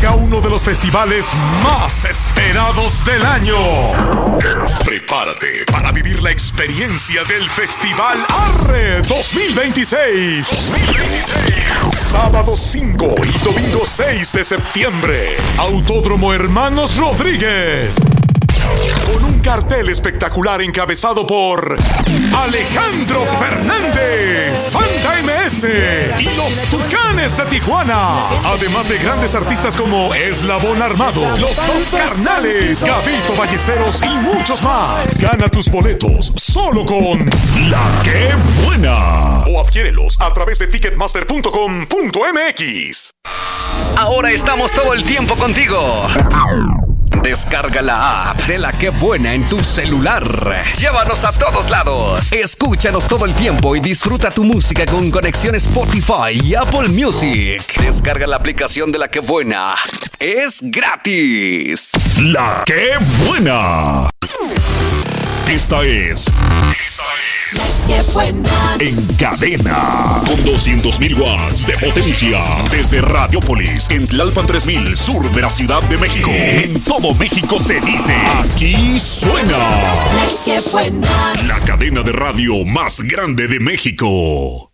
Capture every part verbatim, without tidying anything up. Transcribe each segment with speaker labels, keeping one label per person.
Speaker 1: Llega uno de los festivales más esperados del año. Prepárate para vivir la experiencia del Festival Arre dos mil veintiséis. dos mil veintiséis. Sábado cinco y domingo seis de septiembre. Autódromo Hermanos Rodríguez. Con un cartel espectacular encabezado por Alejandro Fernández, Banda M S y los Tucanes de Tijuana. Además de grandes artistas como Eslabón Armado, Los Dos Carnales, Gabito Ballesteros y muchos más. Gana tus boletos solo con La Que Buena. O adquiérelos a través de ticketmaster punto com punto m x.
Speaker 2: Ahora estamos todo el tiempo contigo. Descarga la app de La Que Buena en tu celular. Llévanos a todos lados. Escúchanos todo el tiempo y disfruta tu música con conexión Spotify y Apple Music. Descarga la aplicación de La Que Buena. Es gratis.
Speaker 1: La Que Buena. Esta es... Esta es...
Speaker 3: ¡Qué buena!
Speaker 1: En cadena, con doscientos mil watts de potencia, desde Radiopolis, en Tlalpan tres mil, sur de la Ciudad de México. En todo México se dice, aquí suena.
Speaker 3: ¡Qué buena!
Speaker 1: La cadena de radio más grande de México.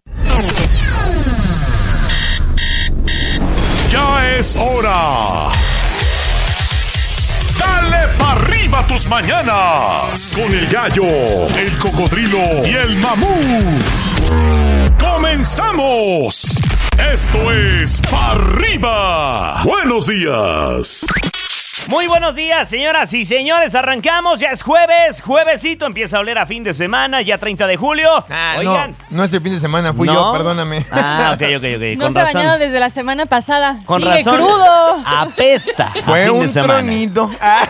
Speaker 1: Ya es hora. ¡Dale pa' arriba tus mañanas! Con el gallo, el cocodrilo y el mamú. ¡Comenzamos! Esto es Pa' Arriba. ¡Buenos días!
Speaker 4: Muy buenos días, señoras y señores. Arrancamos, ya es jueves. Juevesito, empieza a oler a fin de semana, ya treinta de julio.
Speaker 5: Ah,
Speaker 4: Oigan.
Speaker 5: No, no este fin de semana, fui
Speaker 4: ¿No?
Speaker 5: yo, perdóname.
Speaker 4: Ah, ok, ok, ok.
Speaker 6: No
Speaker 4: Con
Speaker 6: se ha
Speaker 4: razón.
Speaker 6: bañado desde la semana pasada.
Speaker 4: Con
Speaker 6: Sigue
Speaker 4: razón.
Speaker 6: crudo.
Speaker 4: Apesta. a
Speaker 5: Fue
Speaker 4: fin de
Speaker 5: un
Speaker 4: semana.
Speaker 5: tronito. Ah.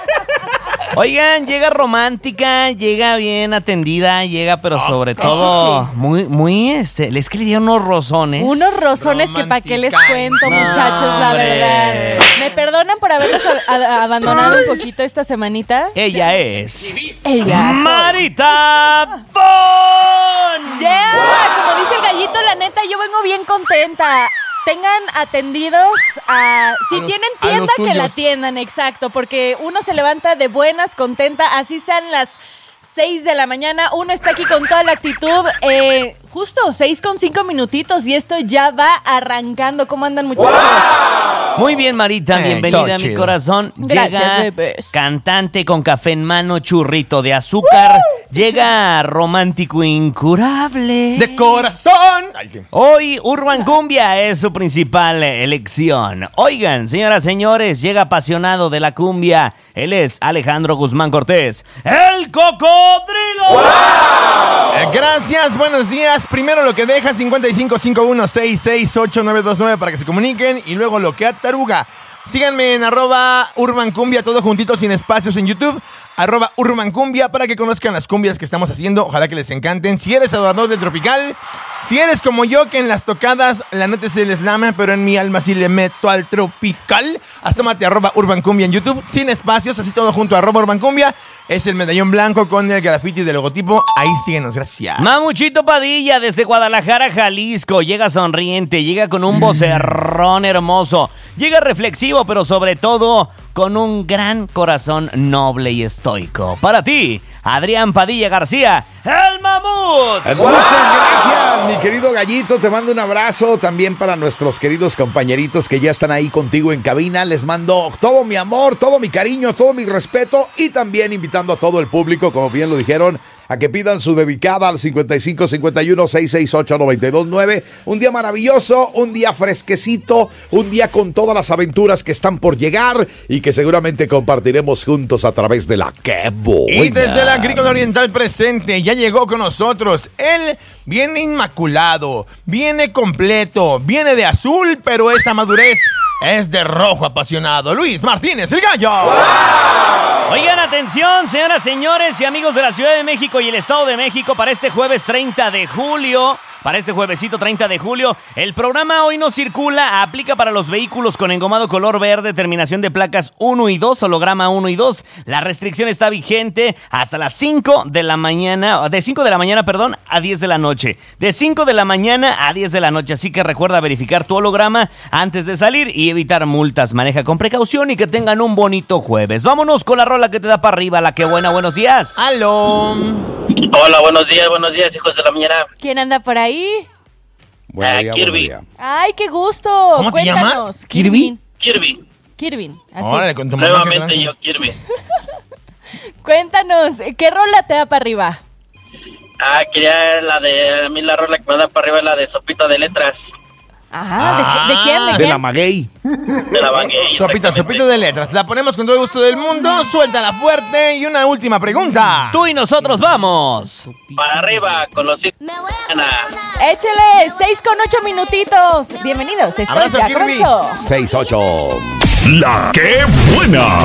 Speaker 4: Oigan, llega romántica, llega bien atendida, llega, pero sobre todo
Speaker 6: Eso sí.
Speaker 4: muy, muy, este, es que le dieron unos rozones.
Speaker 6: Unos rozones que para qué les cuento,
Speaker 4: No,
Speaker 6: muchachos, la
Speaker 4: hombre.
Speaker 6: verdad. ¿Me perdonan por haberlos a- a- abandonado un poquito esta semanita?
Speaker 4: Ella es
Speaker 6: Ella. soy.
Speaker 4: Marita Bon.
Speaker 6: Yeah, como dice el gallito, la neta, yo vengo bien contenta. Tengan atendidos a... Si
Speaker 5: A los-
Speaker 6: tienen
Speaker 5: a los
Speaker 6: tienda, que la
Speaker 5: suyos.
Speaker 6: atiendan, exacto. Porque uno se levanta de buenas, contenta, así sean las seis de la mañana. Uno está aquí con toda la actitud. Eh, justo seis con cinco minutitos y esto ya va arrancando. ¿Cómo andan, muchachos?
Speaker 4: Muy bien, Marita,
Speaker 5: Eh,
Speaker 4: bienvenida
Speaker 5: todo
Speaker 4: a mi
Speaker 5: chido.
Speaker 4: corazón.
Speaker 6: Gracias,
Speaker 4: Llega
Speaker 6: bebés.
Speaker 4: cantante con café en mano, churrito de azúcar. Llega romántico incurable.
Speaker 5: De corazón. Ay, qué-
Speaker 4: Hoy Urban Cumbia es su principal elección. Oigan, señoras, señores, llega apasionado de la cumbia. Él es Alejandro Guzmán Cortés, el cocodrilo.
Speaker 5: Eh, Gracias, buenos días. Primero lo que deja cincuenta y cinco cincuenta y uno sesenta y seis ocho nueve dos nueve para que se comuniquen y luego lo que ataruga. Síganme en arroba Urban Cumbia, todo juntito sin espacios en YouTube. Arroba Urban Cumbia para que conozcan las cumbias que estamos haciendo. Ojalá que les encanten. Si eres adorador del tropical, si eres como yo que en las tocadas la neta se les lama, pero en mi alma sí le meto al tropical. Asómate a arroba Urban Cumbia en YouTube, sin espacios, así todo junto a arroba Urban Cumbia. Es el medallón blanco con el graffiti del logotipo. Ahí síguenos, gracias.
Speaker 4: Mamuchito Padilla desde Guadalajara, Jalisco. Llega sonriente, llega con un vocerrón hermoso. Llega reflexivo, pero sobre todo con un gran corazón noble y estoico. Para ti, Adrián Padilla García, el mamut.
Speaker 7: Muchas gracias, mi querido Gallito. Te mando un abrazo también para nuestros queridos compañeritos que ya están ahí contigo en cabina. Les mando todo mi amor, todo mi cariño, todo mi respeto y también invitando a todo el público, como bien lo dijeron, a que pidan su dedicada al cincuenta y cinco cincuenta y uno sesenta y seis ocho noventa y dos nueve. Un día maravilloso, un día fresquecito, un día con todas las aventuras que están por llegar y que seguramente compartiremos juntos a través de La Que Buena.
Speaker 5: Y desde la Agrícola Oriental presente, ya llegó con nosotros. Él viene inmaculado, viene completo, viene de azul, pero esa madurez es de rojo apasionado. Luis Martínez, el gallo.
Speaker 4: Oigan, atención, señoras, señores y amigos de la Ciudad de México y el Estado de México para este jueves treinta de julio. para este juevesito treinta de julio. El programa Hoy No Circula aplica para los vehículos con engomado color verde, terminación de placas uno y dos, holograma uno y dos. La restricción está vigente hasta las cinco de la mañana, de cinco de la mañana, perdón, a diez de la noche. De cinco de la mañana a diez de la noche, así que recuerda verificar tu holograma antes de salir y evitar multas. Maneja con precaución y que tengan un bonito jueves. Vámonos con la rola que te da para arriba, la que buena, buenos días.
Speaker 5: ¡Aló!
Speaker 8: Hola, buenos días, buenos días, hijos de la mañana.
Speaker 6: ¿Quién anda por ahí?
Speaker 7: Buen
Speaker 8: Ah,
Speaker 7: día,
Speaker 8: Kirby.
Speaker 7: buen día.
Speaker 6: Ay, qué gusto.
Speaker 5: ¿Cómo te
Speaker 6: Cuéntanos.
Speaker 5: llamas?
Speaker 6: Kirby.
Speaker 8: Kirby,
Speaker 6: Kirby, así.
Speaker 5: Órale, con tu mamá. que
Speaker 8: nuevamente
Speaker 5: tranza.
Speaker 8: yo, Kirby.
Speaker 6: Cuéntanos, ¿qué rola te da para arriba?
Speaker 8: Ah, quería la de, a mí la rola que me da para arriba es la de Sopita de Letras,
Speaker 6: Ah, ¿de, qué- de quién? ¿De
Speaker 7: De
Speaker 6: quién?
Speaker 7: la maguey.
Speaker 8: de la Banguey.
Speaker 5: Sopita, sopita de letras. La ponemos con todo el gusto del mundo. Suéltala fuerte. Y una última pregunta.
Speaker 4: Tú y nosotros vamos.
Speaker 8: Para arriba, con los hijos de la mañana.
Speaker 6: Échele, seis con ocho minutitos. Bienvenidos, esto
Speaker 5: Abrazo,
Speaker 6: es Ya
Speaker 5: Kirby.
Speaker 6: Comenzó.
Speaker 7: seis ocho.
Speaker 1: La que buena.